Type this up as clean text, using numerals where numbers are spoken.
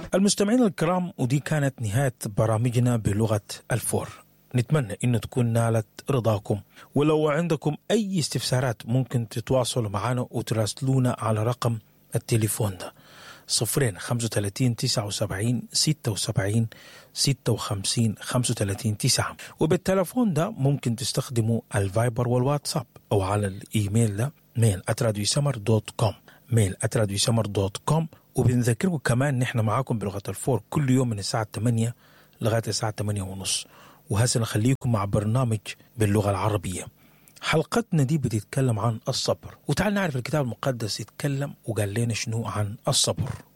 المستمعين الكرام، ودي كانت نهاية برامجنا بلغة الفور. نتمنى إن تكون نالت رضاكم، ولو عندكم أي استفسارات ممكن تتواصلوا معنا وتراسلونا على رقم التليفون ده 35 79 76 56 35 9. وبالتليفون ده ممكن تستخدموا الفايبر والواتساب، أو على الإيميل ده mail@radioسمر.com mail@radioسمر.com. وبنذكركم كمان نحن معاكم بلغة الفور كل يوم من الساعة 8 لغاية الساعة 8:30. وهسه نخليكم مع برنامج باللغة العربية. حلقتنا دي بتتكلم عن الصبر، وتعال نعرف الكتاب المقدس يتكلم وقال لنا شنو عن الصبر.